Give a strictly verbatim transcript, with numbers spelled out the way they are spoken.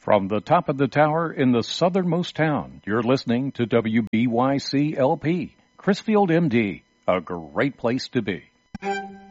From the top of the tower in the southernmost town, you're listening to W B Y C L P, Chrisfield, M D, a great place to be.